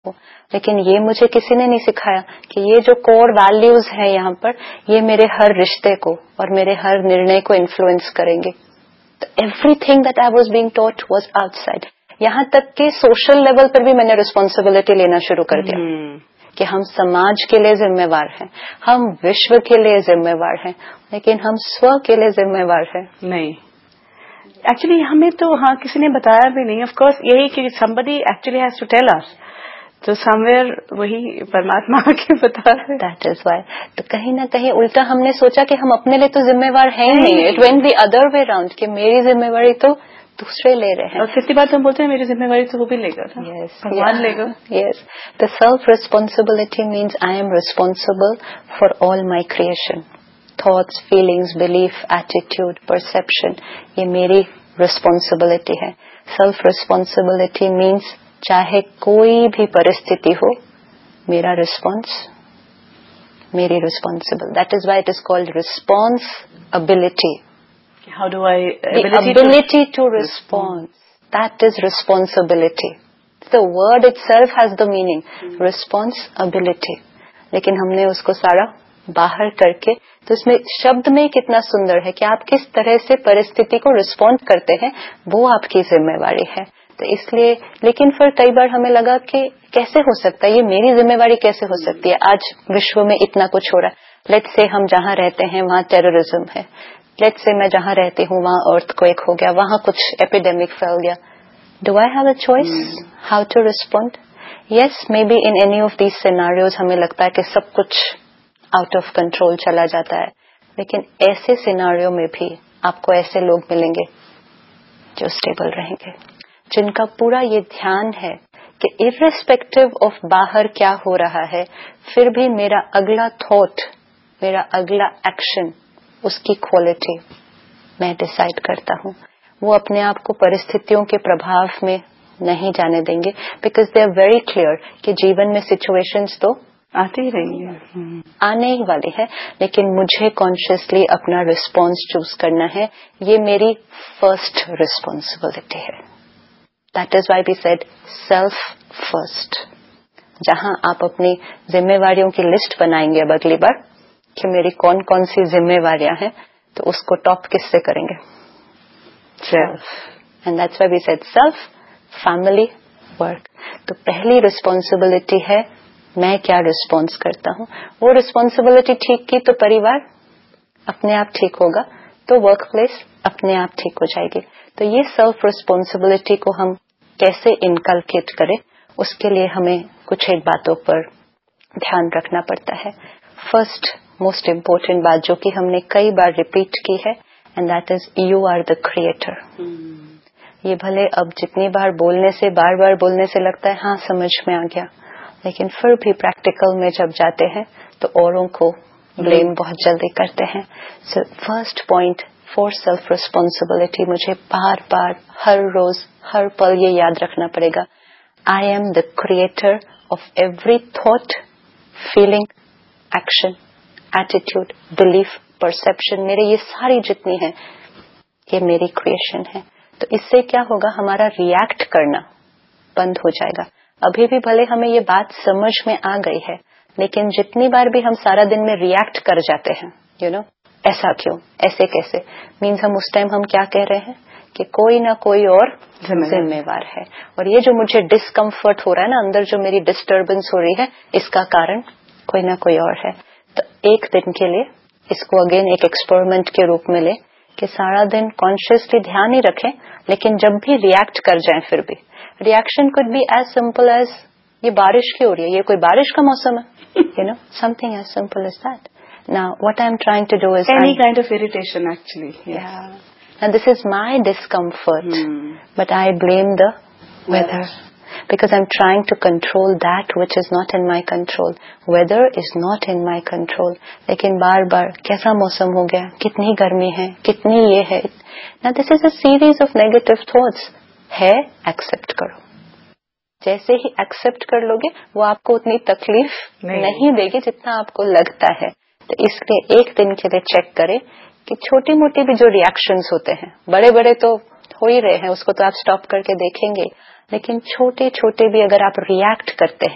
ہوں. لیکن یہ مجھے کسی نے نہیں سکھایا کہ یہ جو کور ویلیوز ہیں یہاں پر یہ میرے ہر رشتے کو اور میرے ہر نرنے کو انفلوئنس کریں گے. Every thing that I was being taught was out side. یہاں تک کہ سوشل لیول پر بھی میں نے رسپانسبلٹی لینا شروع کر دیا کہ ہم سماج کے لیے ذمہ وار ہیں, ہم وشو کے لیے ذمہ وار ہیں, لیکن ہم سو کے لیے ذمہ وار ہیں نہیں. ایکچولی ہمیں تو کسی نے بتایا بھی نہیں. آف کورس یہی کہ somebody actually has to tell us. تو سم ویئر وہی پرماتما کے بتا رہے. That is why. تو کہیں نہ کہیں الٹا ہم نے سوچا کہ ہم اپنے لیے تو ذمہ وار ہیں ہی نہیں. It went the other way round کہ میری ذمہ واری تو دوسرے لے رہے ہیں. اور کتنی بار ہم بولتے ہیں میری ذمہ واری تو وہ بھی لے گا. بھگوان لے گا. یس. The self responsibility means I am responsible for all my creation. Thoughts, feelings, belief, attitude, perception, یہ میری ریسپانسبلٹی ہے. سیلف ریسپانسبلٹی مینس چاہے کوئی بھی پرستھتی ہو میرا رسپانس میری responsible. That is why it is called responsibility. How do I ability to respond. That is responsibility. The word itself has the meaning responsibility. لیکن ہم نے اس کو سارا باہر کر کے تو اس میں شبد میں کتنا سندر ہے کہ آپ کس طرح سے پرستھتی کو رسپونڈ کرتے ہیں وہ آپ کی ذمہ واری ہے. تو اس لیے لیکن پھر کئی بار ہمیں لگا کہ کیسے ہو سکتا ہے, یہ میری ذمہ واری کیسے ہو سکتی ہے. آج وشو میں اتنا کچھ ہو رہا ہے. لیٹس سے ہم جہاں رہتے ہیں وہاں ٹیررزم ہے. لیٹس سے میں جہاں رہتی ہوں وہاں ارتھ کویک ہو گیا, وہاں کچھ ایپیڈیمک پھیل گیا. Do I have a choice how to respond? Yes, may be in any of these scenarios ہمیں لگتا ہے کہ سب کچھ آؤٹ آف کنٹرول چلا جاتا ہے. لیکن ایسے سیناریو میں بھی آپ کو ایسے لوگ ملیں گے جو اسٹیبل رہیں گے, جن کا پورا یہ دھیان ہے کہ ارریسپیکٹو آف باہر کیا ہو رہا ہے پھر بھی میرا اگلا تھاٹ, میرا اگلا ایکشن, اس کی کوالٹی میں ڈیسائیڈ کرتا ہوں. وہ اپنے آپ کو پرستھتیوں کے پربھاو میں نہیں جانے دیں گے because they are very clear کہ جیون میں سچویشنز تو آتی ہی رہی ہے, آنے ہی والی ہے, لیکن مجھے کانشیسلی اپنا رسپانس چوز کرنا ہے. یہ میری فرسٹ ریسپانسبلٹی ہے. That is why we said self first. جہاں آپ اپنی ذمہ واریوں کی لسٹ بنائیں گے اب اگلی بار کہ میری کون کون سی ذمہ واریاں ہیں, تو اس کو ٹاپ کس سے کریں گے؟ Self. And that's why we said self, family, work. تو پہلی ریسپانسبلٹی ہے میں کیا رسپانس کرتا ہوں. وہ ریسپانسبلٹی ٹھیک کی تو پریوار اپنے آپ ٹھیک ہوگا, تو ورک پلیس اپنے آپ ٹھیک ہو جائے گی. تو یہ سیلف ریسپانسبلٹی کو ہم کیسے انکلکیٹ کریں, اس کے لیے ہمیں کچھ ایک باتوں پر دھیان رکھنا پڑتا ہے. فرسٹ موسٹ امپورٹنٹ بات جو کہ ہم نے کئی بار ریپیٹ کی ہے, and that is you are the creator. یہ بھلے اب جتنی بار بار بار بولنے سے لگتا ہے ہاں سمجھ میں آ گیا, لیکن پھر بھی پریکٹیکل میں جب جاتے ہیں تو اوروں کو بلیم بہت جلدی کرتے ہیں. So first point for self responsibility, مجھے بار بار ہر روز ہر پل یہ یاد رکھنا پڑے گا, I am the creator of every thought, feeling, action, attitude, belief, perception. میرے یہ ساری جتنی ہیں یہ میری کریشن ہے. تو اس سے کیا ہوگا, ہمارا ریئیکٹ کرنا بند ہو جائے گا. ابھی بھی بھلے ہمیں یہ بات سمجھ میں آ گئی ہے, لیکن جتنی بار بھی ہم سارا دن میں ریئیکٹ کر جاتے ہیں, یو نو ایسا کیوں, ایسے کیسے, مینز ہم اس ٹائم ہم کیا کہہ رہے ہیں کہ کوئی نہ کوئی اور ذمہ وار ہے. اور یہ جو مجھے ڈسکمفرٹ ہو رہا ہے نا اندر, جو میری ڈسٹربنس ہو رہی ہے, اس کا کارن کوئی نہ کوئی اور ہے. تو ایک دن کے لیے اس کو اگین ایک ایکسپیریمنٹ کے روپ میں لیں کہ سارا دن کانشیسلی دھیان ہی رکھیں, لیکن جب بھی ریئیکٹ کر جائیں پھر بھی reaction could be as simple as یہ بارش کی ہو رہی ہے, یہ کوئی بارش کا موسم ہے, you know, something as simple as that. Now what I'm trying to do is any kind of irritation actually. Yeah. Now this is my discomfort, but I blame the weather because I'm trying to control that which is not in my control. Weather is not in my control. لیکن بار بار کیسا موسم ہو گیا, کتنی گرمی ہے, کتنی یہ ہے. Now this is a series of negative thoughts. ہے ایکسپٹ کرو. جیسے ہی ایکسپٹ کر لو گے وہ آپ کو اتنی تکلیف نہیں دے گی جتنا آپ کو لگتا ہے. تو اس لیے ایک دن کے لیے چیک کریں کہ چھوٹی موٹی بھی جو ریئیکشنز ہوتے ہیں, بڑے بڑے تو ہو ہی رہے ہیں, اس کو تو آپ سٹاپ کر کے دیکھیں گے, لیکن چھوٹے چھوٹے بھی اگر آپ ریئیکٹ کرتے ہیں